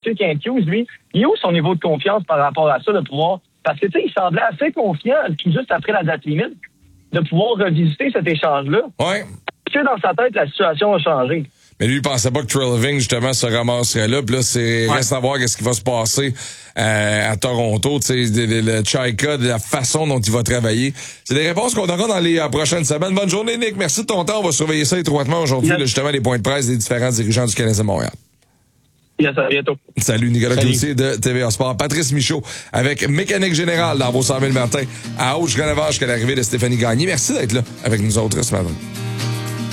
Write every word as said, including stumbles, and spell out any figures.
sais, Kent Hughes, lui, il est où son niveau de confiance par rapport à ça, de pouvoir... Parce que, tu sais, il semblait assez confiant, tout juste après la date limite, de pouvoir revisiter cet échange-là. Ouais. Parce que dans sa tête, la situation a changé. Mais lui, il pensait pas que Treliving, justement, se ramasserait là. Puis là, c'est Ouais. reste à voir qu'est-ce qui va se passer euh, à Toronto. Tu sais, le, le Chaika, de la façon dont il va travailler. C'est des réponses qu'on aura dans les euh, prochaines semaines. Bonne journée, Nick. Merci de ton temps. On va surveiller ça étroitement aujourd'hui, Yes. là, justement, les points de presse des différents dirigeants du Canadien de Montréal. Yes, à bientôt. Salut, Nicolas Salut. Cloutier de T V A Sport. Patrice Michaud avec Mécanique Générale dans vos cent mille Martin à Auch-Genevage jusqu'à l'arrivée de Stéphanie Gagné. Merci d'être là avec nous autres ce matin.